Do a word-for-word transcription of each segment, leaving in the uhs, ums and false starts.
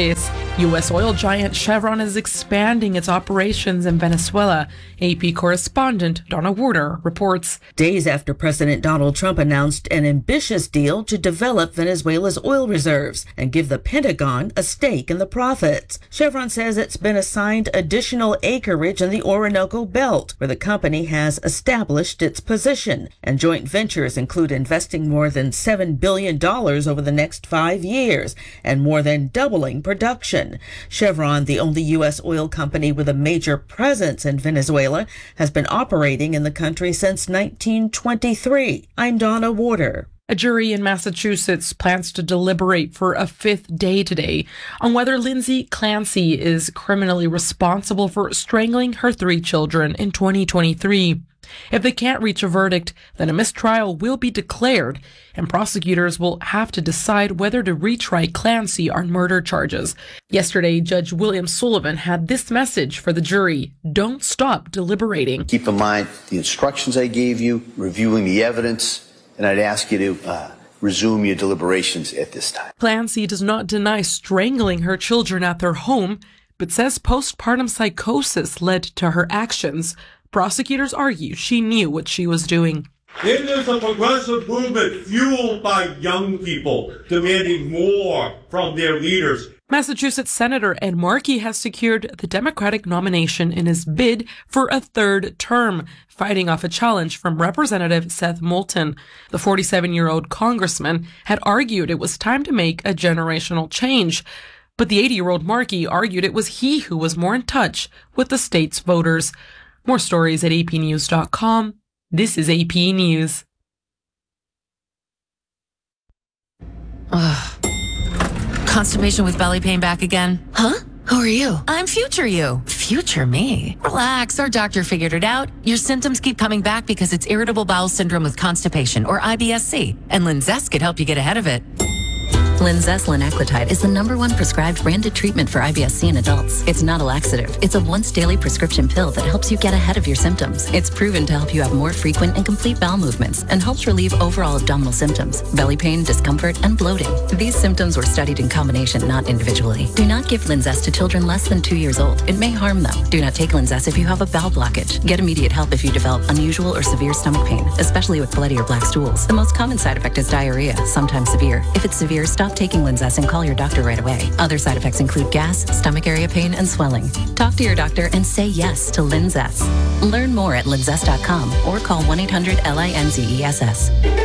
noches. U S oil giant Chevron is expanding its operations in Venezuela. A P correspondent Donna Warder reports. Days after President Donald Trump announced an ambitious deal to develop Venezuela's oil reserves and give the Pentagon a stake in the profits, Chevron says it's been assigned additional acreage in the Orinoco Belt, where the company has established its position. And joint ventures include investing more than seven billion dollars over the next five years and more than doubling production. Chevron, the only U S oil company with a major presence in Venezuela, has been operating in the country since nineteen twenty-three. I'm Donna Warder. A jury in Massachusetts plans to deliberate for a fifth day today on whether Lindsay Clancy is criminally responsible for strangling her three children in twenty twenty-three. If they can't reach a verdict, then a mistrial will be declared, and prosecutors will have to decide whether to retry Clancy on murder charges. Yesterday, Judge William Sullivan had this message for the jury: don't stop deliberating. Keep in mind the instructions I gave you, reviewing the evidence, and I'd ask you to uh, resume your deliberations at this time. Clancy does not deny strangling her children at their home, but says postpartum psychosis led to her actions. Prosecutors argue she knew what she was doing. It is a progressive movement fueled by young people demanding more from their leaders. Massachusetts Senator Ed Markey has secured the Democratic nomination in his bid for a third term, fighting off a challenge from Representative Seth Moulton. The forty-seven-year-old congressman had argued it was time to make a generational change. But the eighty-year-old Markey argued it was he who was more in touch with the state's voters. More stories at a p news dot com. This is A P News. Ugh. Constipation with belly pain back again? Huh? Who are you? I'm future you. Future me? Relax, our doctor figured it out. Your symptoms keep coming back because it's irritable bowel syndrome with constipation, or I B S C, and Linzess could help you get ahead of it. Linzess linaclotide is the number one prescribed branded treatment for I B S C in adults. It's not a laxative. It's a once daily prescription pill that helps you get ahead of your symptoms. It's proven to help you have more frequent and complete bowel movements and helps relieve overall abdominal symptoms, belly pain, discomfort, and bloating. These symptoms were studied in combination, not individually. Do not give Linzess to children less than two years old. It may harm them. Do not take Linzess if you have a bowel blockage. Get immediate help if you develop unusual or severe stomach pain, especially with bloody or black stools. The most common side effect is diarrhea, sometimes severe. If it's severe, stop taking Linzess and call your doctor right away. Other side effects include gas, stomach area pain, and swelling. Talk to your doctor and say yes to Linzess. Learn more at linzess dot com or call one eight hundred L I N Z E S S.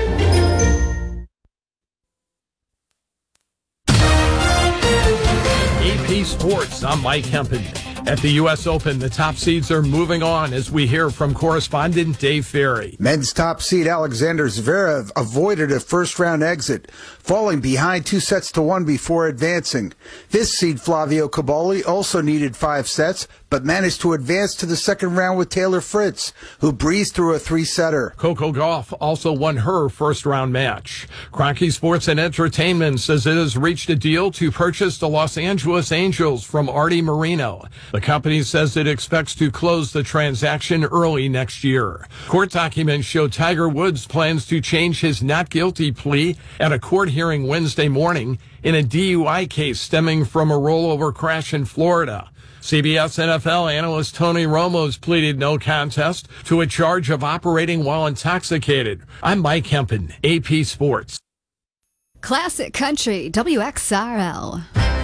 A P Sports, I'm Mike Hempen. At the U S Open, the top seeds are moving on as we hear from correspondent Dave Ferry. Men's top seed Alexander Zverev avoided a first-round exit, falling behind two sets to one before advancing. This seed Flavio Cobolli also needed five sets, but managed to advance to the second round with Taylor Fritz, who breezed through a three-setter. Coco Gauff also won her first-round match. Kroenke Sports and Entertainment says it has reached a deal to purchase the Los Angeles Angels from Artie Moreno. The company says it expects to close the transaction early next year. Court documents show Tiger Woods plans to change his not guilty plea at a court hearing Wednesday morning in a D U I case stemming from a rollover crash in Florida. C B S N F L analyst Tony Romo's pleaded no contest to a charge of operating while intoxicated. I'm Mike Hempen, A P Sports. Classic Country, W X R L.